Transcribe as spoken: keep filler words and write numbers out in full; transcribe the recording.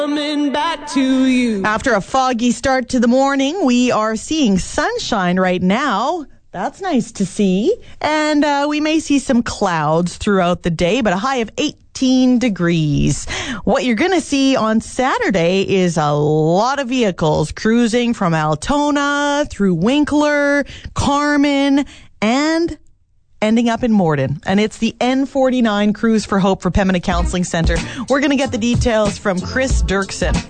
Coming back to you. After a foggy start to the morning, we are seeing sunshine right now. That's nice to see. And uh, we may see some clouds throughout the day, but a high of eighteen degrees. What you're going to see on Saturday is a lot of vehicles cruising from Altona through Winkler, Carman, and ending up in Morden. And it's the N forty-nine Cruise for Hope for Pembina Counseling Centre. We're going to get the details from Chris Dirksen.